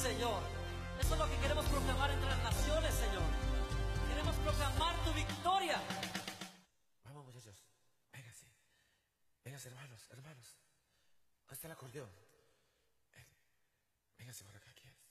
Señor. Eso es lo que queremos proclamar entre las naciones, Señor. Queremos proclamar tu victoria. Vamos, muchachos. Vénganse. Vénganse, hermanos. ¿Dónde está el acordeón? Vénganse por acá.